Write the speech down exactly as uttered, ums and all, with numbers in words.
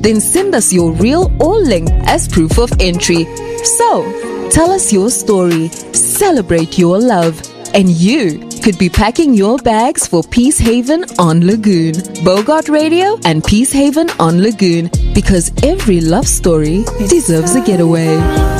Then send us your real or link as proof of entry. So, tell us your story, celebrate your love, and you could be packing your bags for Peacehaven on Lagoon. Bogart Radio and Peacehaven on Lagoon, because every love story deserves a getaway.